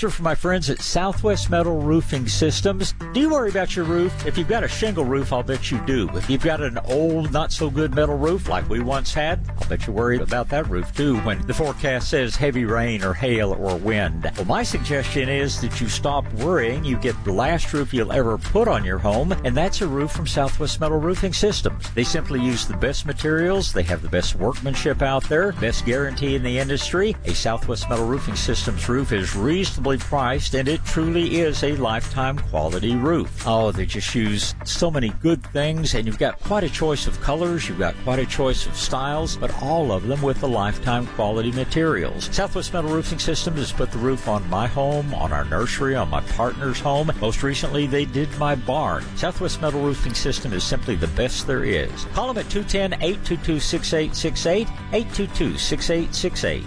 For my friends at Southwest Metal Roofing Systems. Do you worry about your roof? If you've got a shingle roof, I'll bet you do. If you've got an old, not-so-good metal roof like we once had, I'll bet you're worried about that roof, too, when the forecast says heavy rain or hail or wind. Well, my suggestion is that you stop worrying. You get the last roof you'll ever put on your home, and that's a roof from Southwest Metal Roofing Systems. They simply use the best materials. They have the best workmanship out there, best guarantee in the industry. A Southwest Metal Roofing Systems roof is reasonably priced, and it truly is a lifetime quality roof. Oh, they just use so many good things, and you've got quite a choice of colors, you've got quite a choice of styles, but all of them with the lifetime quality materials. Southwest Metal Roofing Systems has put the roof on my home, on our nursery, on my partner's home. Most recently, they did my barn. Southwest Metal Roofing System is simply the best there is. Call them at 210-822-6868, 822-6868.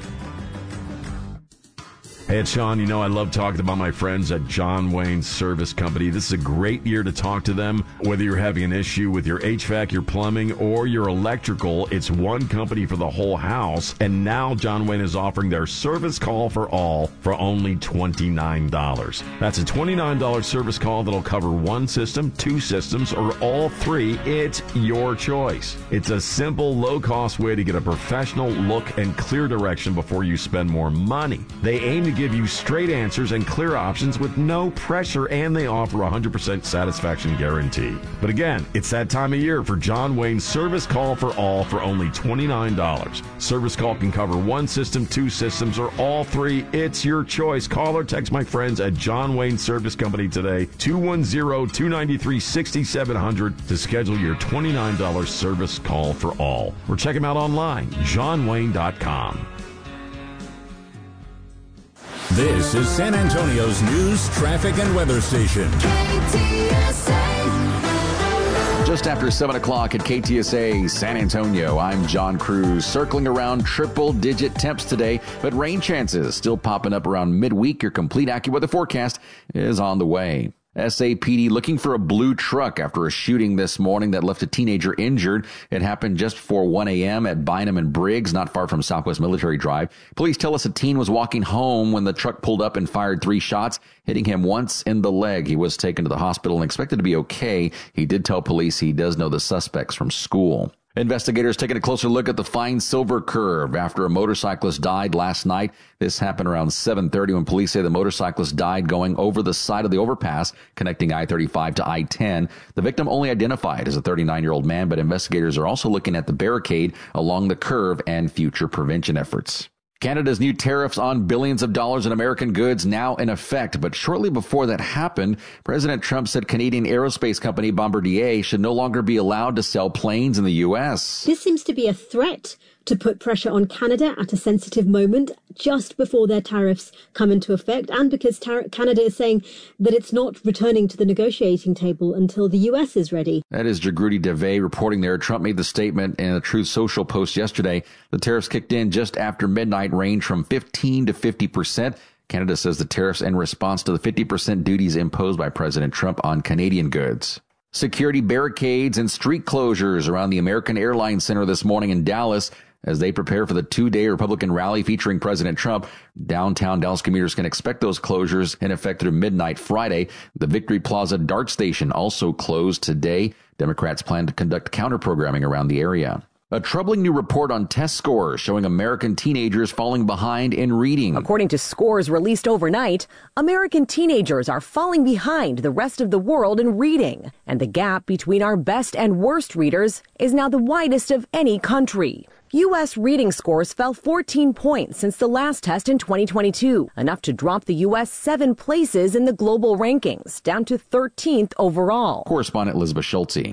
Hey, it's Sean. You know I love talking about my friends at John Wayne Service Company. This is a great year to talk to them. Whether you're having an issue with your HVAC, your plumbing, or your electrical, it's one company for the whole house. And now John Wayne is offering their service call for all for only $29. That's a $29 service call that'll cover one system, two systems, or all three. It's your choice. It's a simple, low-cost way to get a professional look and clear direction before you spend more money. They aim to give you straight answers and clear options with no pressure, and they offer a 100% satisfaction guarantee. But again, it's that time of year for John Wayne's Service Call for All for only $29. Service call can cover one system, two systems, or all three. It's your choice. Call or text my friends at John Wayne Service Company today, 210-293-6700 to schedule your $29 service call for all. Or check them out online, johnwayne.com. This is San Antonio's news, traffic, and weather station. KTSA. Just after 7 o'clock at KTSA San Antonio, I'm John Cruz, circling around triple-digit temps today, but rain chances still popping up around midweek. Your complete AccuWeather forecast is on the way. SAPD looking for a blue truck after a shooting this morning that left a teenager injured. It happened just before 1 a.m. at Bynum and Briggs, not far from Southwest Military Drive. Police tell us a teen was walking home when the truck pulled up and fired 3 shots, hitting him once in the leg. He was taken to the hospital and expected to be okay. He did tell police he does know the suspects from school. Investigators taking a closer look at the Fine Silver Curve after a motorcyclist died last night. This happened around 7:30 when police say the motorcyclist died going over the side of the overpass connecting I-35 to I-10. The victim only identified as a 39-year-old man, but investigators are also looking at the barricade along the curve and future prevention efforts. Canada's new tariffs on billions of dollars in American goods now in effect. But shortly before that happened, President Trump said Canadian aerospace company Bombardier should no longer be allowed to sell planes in the U.S. This seems to be a threat to put pressure on Canada at a sensitive moment just before their tariffs come into effect, and because Canada is saying that it's not returning to the negotiating table until the U.S. is ready. That is Jagruti Dave reporting there. Trump made the statement in a Truth Social post yesterday. The tariffs kicked in just after midnight, range from 15 to 50%. Canada says the tariffs in response to the 50% duties imposed by President Trump on Canadian goods. Security barricades and street closures around the American Airlines Center this morning in Dallas as they prepare for the 2-day Republican rally featuring President Trump. Downtown Dallas commuters can expect those closures in effect through midnight Friday. The Victory Plaza Dart Station also closed today. Democrats plan to conduct counter-programming around the area. A troubling new report on test scores showing American teenagers falling behind in reading. According to scores released overnight, American teenagers are falling behind the rest of the world in reading. And the gap between our best and worst readers is now the widest of any country. U.S. reading scores fell 14 points since the last test in 2022, enough to drop the U.S. 7 places in the global rankings, down to 13th overall. Correspondent Elizabeth Schulte.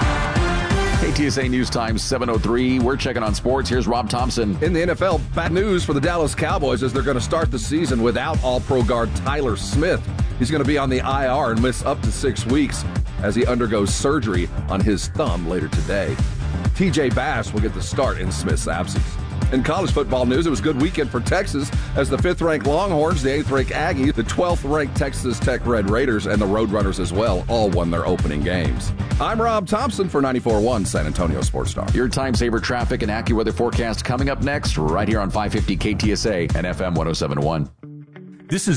KTSA News Time 7:03. We're checking on sports. Here's Rob Thompson. In the NFL, bad news for the Dallas Cowboys as they're going to start the season without All-Pro guard Tyler Smith. He's going to be on the IR and miss up to 6 weeks as he undergoes surgery on his thumb later today. TJ Bass will get the start in Smith's absence. In college football news, it was a good weekend for Texas as the 5th-ranked Longhorns, the 8th-ranked Aggies, the 12th-ranked Texas Tech Red Raiders, and the Roadrunners as well all won their opening games. I'm Rob Thompson for 94.1 San Antonio Sports Star. Your time-saver traffic and AccuWeather forecast coming up next right here on 550 KTSA and FM 107.1.